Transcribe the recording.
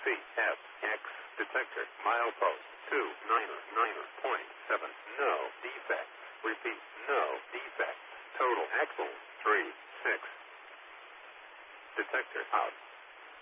CSX detector. Milepost 299.7. No defects. Repeat, no defects. Total axle 36. Detector out.